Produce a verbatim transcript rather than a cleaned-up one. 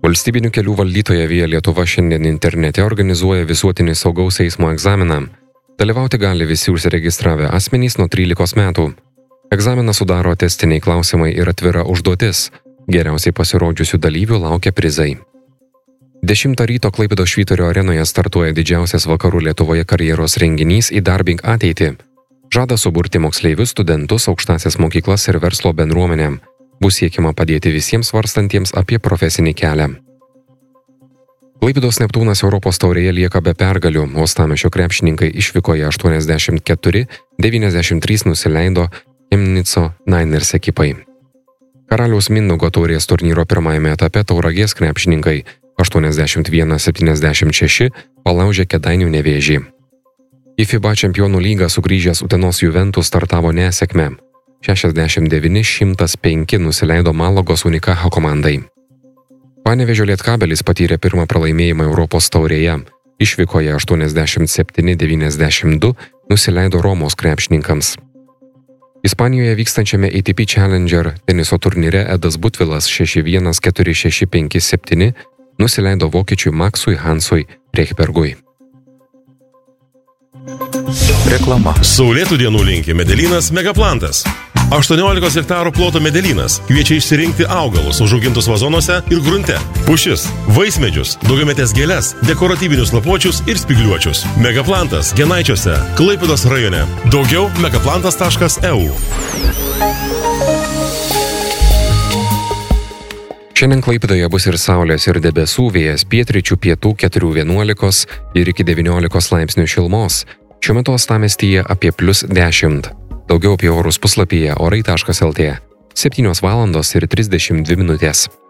Valstybinių kelių valdytoja Via Lietuva šiandien internete organizuoja visuotinį saugaus eismo egzaminą. Dalyvauti gali visi užsiregistravę asmenys nuo trylikos metų. Egzaminą sudaro testiniai klausimai ir atvira užduotis. Geriausiai pasirodžiusių dalyvių laukia prizai. dešimtą ryto Klaipėdos Švyturio arenoje startuoja didžiausias vakarų Lietuvoje karjeros renginys Įdarbink ateitį. Žada suburti moksleivius, studentus, aukštąsias mokyklas ir verslo bendruomenę. Bus siekiama padėti visiems svarstantiems apie profesinį kelią. Klaipėdos Neptūnas Europos taurėje lieka be pergalių, Uostamiesčio krepšininkai išvykoje aštuoniasdešimt keturi devyniasdešimt trys nusileido Chemnico Niners ekipai. Karaliaus Mindaugo taurės turnyro pirmajame etape Tauragės krepšininkai aštuoniasdešimt vienas septyniasdešimt šeši palaužė Kėdainių Nevėžį. Į FIBA čempionų lygą sugrįžęs Utenos Juventus startavo nesėkme. šešiasdešimt devyni šimtas penki nusileido Malagos Unikaha komandai. Panevėžio Lietkabelis patyrė pirmą pralaimėjimą Europos taurėje. Išvykoje aštuoniasdešimt septyni devyniasdešimt du nusileido Romos krepšininkams. Ispanijoje vykstančiame A T P Challenger teniso turnyre Edas Butvilas šeši vienas keturi šeši penki septyni nusileido vokiečiui Maksui Hansui Rechbergui. Reklama. Saulėtų dienų linki Medelynas Megaplantas. aštuoniolikos hektarų ploto Medelynas kviečia išsirinkti augalus užaugintus vazonuose ir grunte. Pušis, vaismedžius, daugiametės gėles, dekoratyvinius lapuočius ir spygliuočius. Megaplantas Genaičiuose, Klaipėdos rajone. Daugiau megaplantas taškas e u. Šiandien Klaipėdoje bus ir saulės, ir debesų, vėjas pietryčių pietų keturi vienuolika ir iki devyniolikos laipsnių šilumos. Šiuo metu uostamiestyje apie plius dešimt. Daugiau apie orus puslapyje orai taškas el tė. septynios valandos ir trisdešimt dvi minutės.